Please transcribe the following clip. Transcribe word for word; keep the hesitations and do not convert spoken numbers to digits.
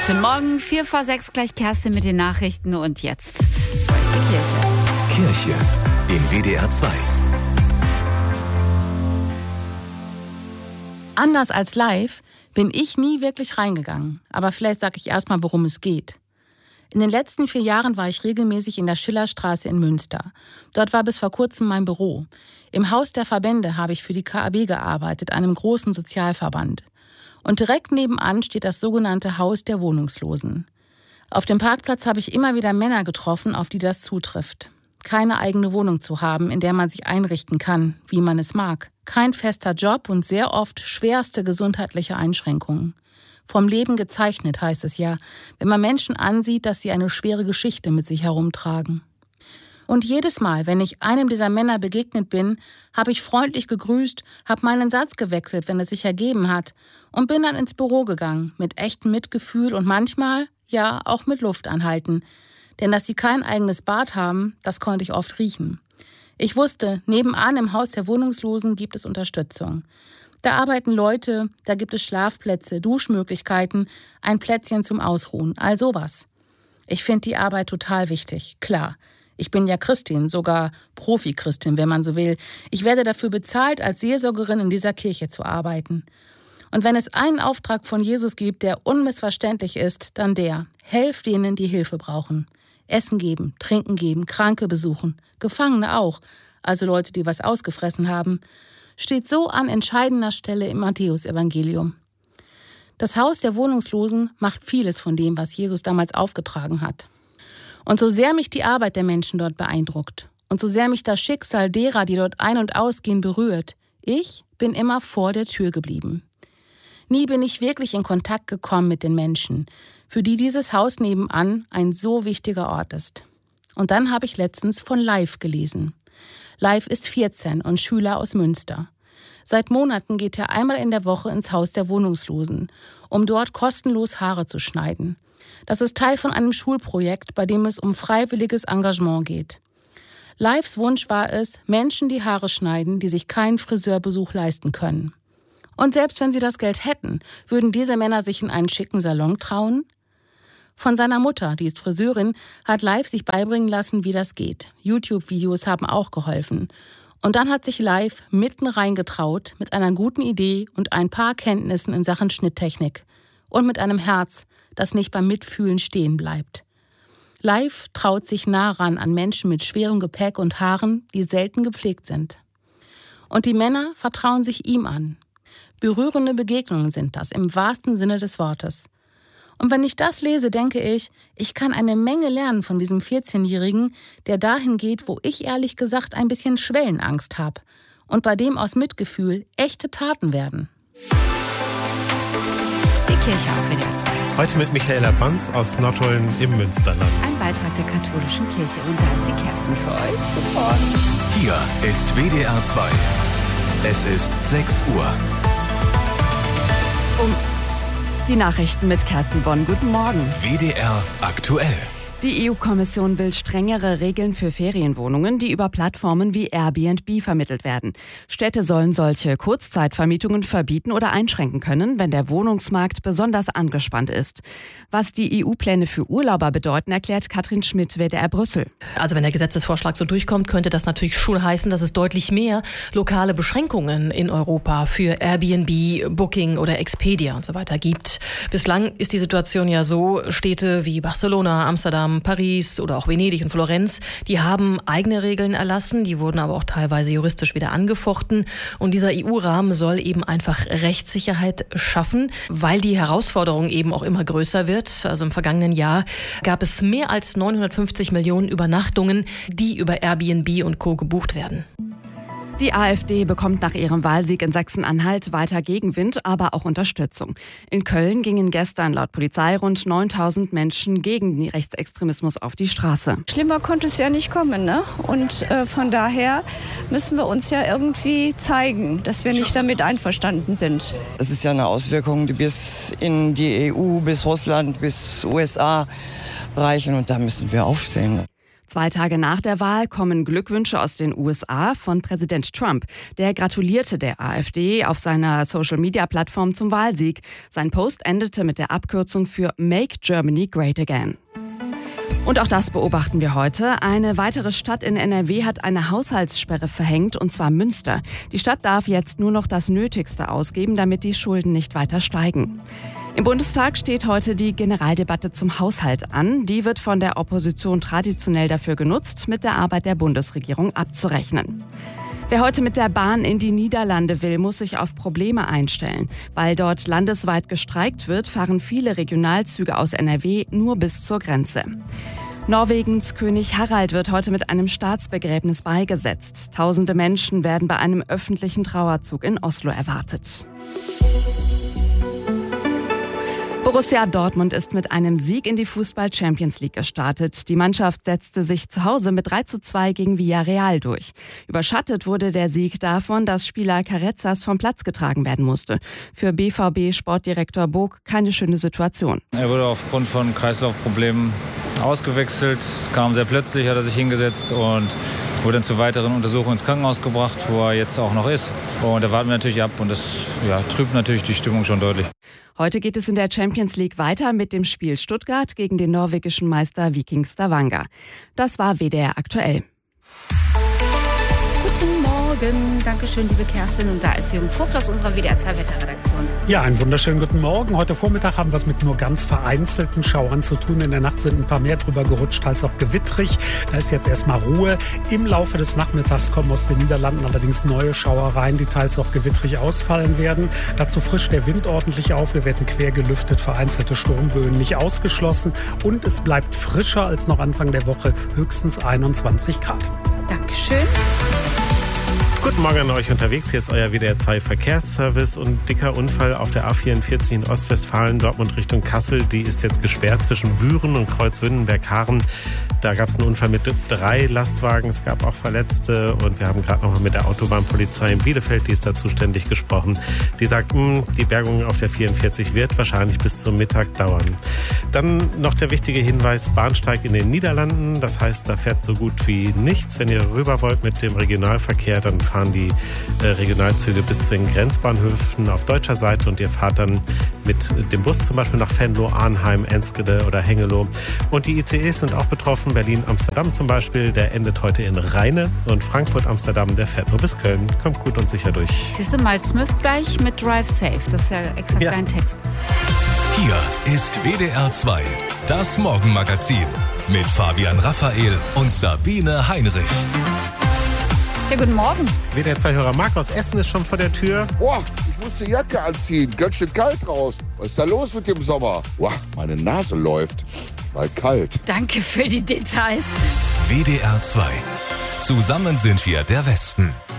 Guten Morgen, vier vor sechs, gleich Kerstin mit den Nachrichten und jetzt feuchte Kirche. Kirche in W D R zwei. Anders als live bin ich nie wirklich reingegangen. Aber vielleicht sage ich erstmal, worum es geht. In den letzten vier Jahren war ich regelmäßig in der Schillerstraße in Münster. Dort war bis vor kurzem mein Büro. Im Haus der Verbände habe ich für die K A B gearbeitet, einem großen Sozialverband. Und direkt nebenan steht das sogenannte Haus der Wohnungslosen. Auf dem Parkplatz habe ich immer wieder Männer getroffen, auf die das zutrifft. Keine eigene Wohnung zu haben, in der man sich einrichten kann, wie man es mag. Kein fester Job und sehr oft schwerste gesundheitliche Einschränkungen. Vom Leben gezeichnet, heißt es ja, wenn man Menschen ansieht, dass sie eine schwere Geschichte mit sich herumtragen. Und jedes Mal, wenn ich einem dieser Männer begegnet bin, habe ich freundlich gegrüßt, habe meinen Satz gewechselt, wenn es sich ergeben hat, und bin dann ins Büro gegangen, mit echtem Mitgefühl und manchmal, ja, auch mit Luft anhalten. Denn dass sie kein eigenes Bad haben, das konnte ich oft riechen. Ich wusste, nebenan im Haus der Wohnungslosen gibt es Unterstützung. Da arbeiten Leute, da gibt es Schlafplätze, Duschmöglichkeiten, ein Plätzchen zum Ausruhen, all sowas. Ich finde die Arbeit total wichtig, klar. Ich bin ja Christin, sogar Profi-Christin, wenn man so will. Ich werde dafür bezahlt, als Seelsorgerin in dieser Kirche zu arbeiten. Und wenn es einen Auftrag von Jesus gibt, der unmissverständlich ist, dann der: Helft denen, die Hilfe brauchen. Essen geben, Trinken geben, Kranke besuchen, Gefangene auch, also Leute, die was ausgefressen haben, steht so an entscheidender Stelle im Matthäusevangelium. Das Haus der Wohnungslosen macht vieles von dem, was Jesus damals aufgetragen hat. Und so sehr mich die Arbeit der Menschen dort beeindruckt und so sehr mich das Schicksal derer, die dort ein- und ausgehen, berührt, ich bin immer vor der Tür geblieben. Nie bin ich wirklich in Kontakt gekommen mit den Menschen, für die dieses Haus nebenan ein so wichtiger Ort ist. Und dann habe ich letztens von Live gelesen. Live ist vierzehn und Schüler aus Münster. Seit Monaten geht er einmal in der Woche ins Haus der Wohnungslosen, um dort kostenlos Haare zu schneiden. Das ist Teil von einem Schulprojekt, bei dem es um freiwilliges Engagement geht. Lives Wunsch war es, Menschen die Haare schneiden, die sich keinen Friseurbesuch leisten können. Und selbst wenn sie das Geld hätten, würden diese Männer sich in einen schicken Salon trauen? Von seiner Mutter, die ist Friseurin, hat Live sich beibringen lassen, wie das geht. YouTube-Videos haben auch geholfen. Und dann hat sich Live mitten reingetraut mit einer guten Idee und ein paar Kenntnissen in Sachen Schnitttechnik. Und mit einem Herz, das nicht beim Mitfühlen stehen bleibt. Live traut sich nah ran an Menschen mit schwerem Gepäck und Haaren, die selten gepflegt sind. Und die Männer vertrauen sich ihm an. Berührende Begegnungen sind das, im wahrsten Sinne des Wortes. Und wenn ich das lese, denke ich, ich kann eine Menge lernen von diesem vierzehnjährigen, der dahin geht, wo ich ehrlich gesagt ein bisschen Schwellenangst habe und bei dem aus Mitgefühl echte Taten werden. Die Kirche auf W D R zwei. Heute mit Michaela Banz aus Nottuln im Münsterland. Ein Beitrag der katholischen Kirche und da ist die Kerstin für euch. Guten Morgen. Hier ist W D R zwei. Es ist sechs Uhr. Um die Nachrichten mit Kerstin Bonn. Guten Morgen. W D R aktuell. Die E U-Kommission will strengere Regeln für Ferienwohnungen, die über Plattformen wie Airbnb vermittelt werden. Städte sollen solche Kurzzeitvermietungen verbieten oder einschränken können, wenn der Wohnungsmarkt besonders angespannt ist. Was die E U-Pläne für Urlauber bedeuten, erklärt Katrin Schmidt, W D R Brüssel. Also wenn der Gesetzesvorschlag so durchkommt, könnte das natürlich schon heißen, dass es deutlich mehr lokale Beschränkungen in Europa für Airbnb, Booking oder Expedia und so weiter gibt. Bislang ist die Situation ja so, Städte wie Barcelona, Amsterdam, Paris oder auch Venedig und Florenz, die haben eigene Regeln erlassen, die wurden aber auch teilweise juristisch wieder angefochten. Und dieser E U-Rahmen soll eben einfach Rechtssicherheit schaffen, weil die Herausforderung eben auch immer größer wird. Also im vergangenen Jahr gab es mehr als neunhundertfünfzig Millionen Übernachtungen, die über Airbnb und Co. gebucht werden. Die AfD bekommt nach ihrem Wahlsieg in Sachsen-Anhalt weiter Gegenwind, aber auch Unterstützung. In Köln gingen gestern laut Polizei rund neuntausend Menschen gegen den Rechtsextremismus auf die Straße. Schlimmer konnte es ja nicht kommen, ne? Und äh, von daher müssen wir uns ja irgendwie zeigen, dass wir nicht damit einverstanden sind. Es ist ja eine Auswirkung, die bis in die E U, bis Russland, bis U S A reichen und da müssen wir aufstehen. Zwei Tage nach der Wahl kommen Glückwünsche aus den U S A von Präsident Trump. Der gratulierte der AfD auf seiner Social-Media-Plattform zum Wahlsieg. Sein Post endete mit der Abkürzung für Make Germany Great Again. Und auch das beobachten wir heute. Eine weitere Stadt in N R W hat eine Haushaltssperre verhängt, und zwar Münster. Die Stadt darf jetzt nur noch das Nötigste ausgeben, damit die Schulden nicht weiter steigen. Im Bundestag steht heute die Generaldebatte zum Haushalt an. Die wird von der Opposition traditionell dafür genutzt, mit der Arbeit der Bundesregierung abzurechnen. Wer heute mit der Bahn in die Niederlande will, muss sich auf Probleme einstellen. Weil dort landesweit gestreikt wird, fahren viele Regionalzüge aus N R W nur bis zur Grenze. Norwegens König Harald wird heute mit einem Staatsbegräbnis beigesetzt. Tausende Menschen werden bei einem öffentlichen Trauerzug in Oslo erwartet. Borussia Dortmund ist mit einem Sieg in die Fußball-Champions League gestartet. Die Mannschaft setzte sich zu Hause mit drei zu zwei gegen Villarreal durch. Überschattet wurde der Sieg davon, dass Spieler Carezas vom Platz getragen werden musste. Für B V B-Sportdirektor Bog keine schöne Situation. Er wurde aufgrund von Kreislaufproblemen ausgewechselt. Es kam sehr plötzlich, hat er sich hingesetzt und wurde dann zu weiteren Untersuchungen ins Krankenhaus gebracht, wo er jetzt auch noch ist. Und da warten wir natürlich ab und das ja, trübt natürlich die Stimmung schon deutlich. Heute geht es in der Champions League weiter mit dem Spiel Stuttgart gegen den norwegischen Meister Viking Stavanger. Das war W D R aktuell. Guten Morgen. Dankeschön, liebe Kerstin. Und da ist Jürgen Vogt aus unserer W D R zwei Wetterredaktion. Ja, einen wunderschönen guten Morgen. Heute Vormittag haben wir es mit nur ganz vereinzelten Schauern zu tun. In der Nacht sind ein paar mehr drüber gerutscht, teils auch gewittrig. Da ist jetzt erstmal Ruhe. Im Laufe des Nachmittags kommen aus den Niederlanden allerdings neue Schauer rein, die teils auch gewittrig ausfallen werden. Dazu frischt der Wind ordentlich auf. Wir werden quer gelüftet, vereinzelte Sturmböen nicht ausgeschlossen. Und es bleibt frischer als noch Anfang der Woche, höchstens einundzwanzig Grad. Dankeschön. Guten Morgen an euch unterwegs. Hier ist euer W D R zwei Verkehrsservice. Und dicker Unfall auf der A vierundvierzig in Ostwestfalen, Dortmund Richtung Kassel. Die ist jetzt gesperrt zwischen Büren und Kreuzwündenberg-Haaren. Da gab es einen Unfall mit drei Lastwagen. Es gab auch Verletzte. Und wir haben gerade noch mal mit der Autobahnpolizei in Bielefeld, die ist da zuständig, gesprochen. Die sagt, mh, die Bergung auf der vierundvierzig wird wahrscheinlich bis zum Mittag dauern. Dann noch der wichtige Hinweis, Bahnstreik in den Niederlanden. Das heißt, da fährt so gut wie nichts. Wenn ihr rüber wollt mit dem Regionalverkehr, dann fahren die äh, Regionalzüge bis zu den Grenzbahnhöfen auf deutscher Seite und ihr fahrt dann mit dem Bus zum Beispiel nach Venlo, Arnheim, Enschede oder Hengelo. Und die I C Es sind auch betroffen. Berlin-Amsterdam zum Beispiel, der endet heute in Rheine. Und Frankfurt-Amsterdam, der fährt nur bis Köln. Kommt gut und sicher durch. Siehst du mal, Smith gleich mit Drive Safe. Das ist ja exakt ja. dein Text. Hier ist W D R zwei, das Morgenmagazin mit Fabian Raphael und Sabine Heinrich. Ja, guten Morgen. W D R zwei-Hörer Marc aus Essen ist schon vor der Tür. Boah, ich muss die Jacke anziehen. Ganz schön kalt raus. Was ist da los mit dem Sommer? Boah, meine Nase läuft. Weil kalt. Danke für die Details. W D R zwei. Zusammen sind wir der Westen.